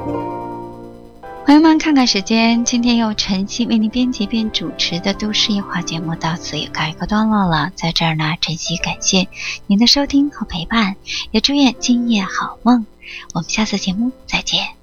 朋友们，看看时间，今天由晨曦为您编辑并主持的都市夜话节目到此也告一个段落了。在这儿呢，晨曦感谢您的收听和陪伴，也祝愿今夜好梦。我们下次节目再见。